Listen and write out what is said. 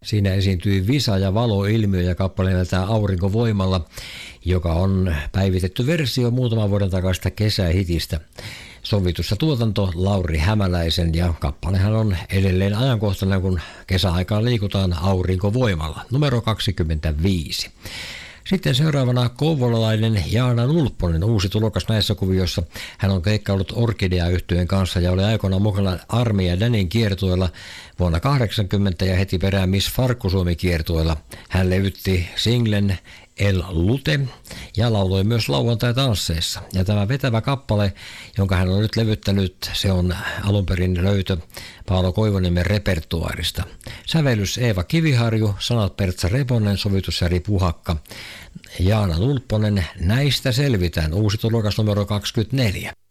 Siinä esiintyi visa- ja valoilmiö ja kappale nimeltään Aurinkovoimalla, joka on päivitetty versio muutaman vuoden takaista kesähitistä. Sovitussa tuotanto Lauri Hämäläisen ja kappalehan on edelleen ajankohtainen, kun kesäaikaan liikutaan Aurinkovoimalla. Numero 25. Sitten seuraavana kouvolalainen Jaana Nulpponen, uusi tulokas näissä kuvioissa. Hän on keikkaillut Orkidea-yhtyeen kanssa ja oli aikoinaan mukana Armi ja Danin kiertueella vuonna 80 ja heti perään Miss Farkkusuomi kiertueella. Hän levytti singlen El Lute ja lauloi myös lauantai-tansseissa. Ja tämä vetävä kappale, jonka hän on nyt levyttänyt, se on alunperin löytö Paolo Koivuniemen repertuaarista. Sävellys Eeva Kiviharju, sanat Pertsa Reponen, sovitus Jari Puhakka. Jaana Nulpponen, näistä selvitään, uusi tulokas numero 24.